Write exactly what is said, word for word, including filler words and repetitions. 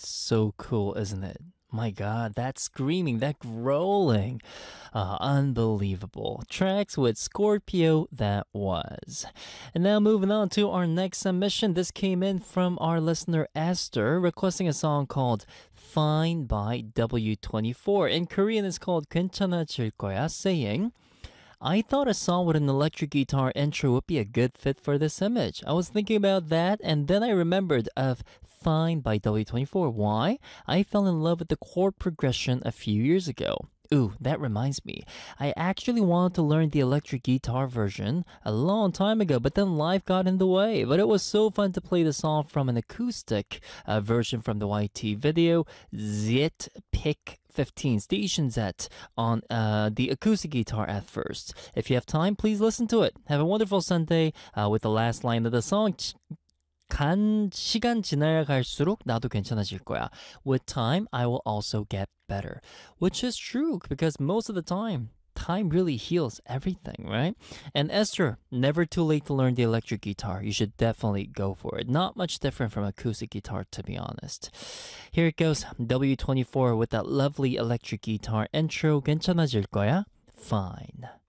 So cool, isn't it? My god, that screaming, that growling. Uh, unbelievable. Tracks with Scorpio, that was. And now moving on to our next submission. This came in from our listener Esther requesting a song called Fine by W twenty-four. In Korean, it's called 괜찮아질 거야, saying, I thought a song with an electric guitar intro would be a good fit for this image. I was thinking about that and then I remembered of Fine by W twenty-four. Why? I fell in love with the chord progression a few years ago. Ooh, that reminds me. I actually wanted to learn the electric guitar version a long time ago, but then life got in the way. But it was so fun to play the song from an acoustic uh, version from the Y T video, Zit Pick fifteen Station Z on uh, the acoustic guitar at first. If you have time, please listen to it. Have a wonderful Sunday uh, with the last line of the song. 간, 시간 지나갈수록 나도 괜찮아질 거야. With time, I will also get better. Which is true, because most of the time, time really heals everything, right? And Esther, never too late to learn the electric guitar. You should definitely go for it. Not much different from acoustic guitar, to be honest. Here it goes, W twenty-four with that lovely electric guitar intro. 괜찮아질 거야? Fine.